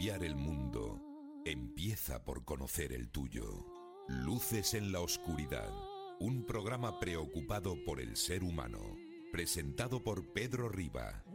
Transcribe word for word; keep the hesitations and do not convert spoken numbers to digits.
cambiar el mundo empieza por conocer el tuyo. Luces en la oscuridad, un programa preocupado por el ser humano, presentado por Pedro Riba.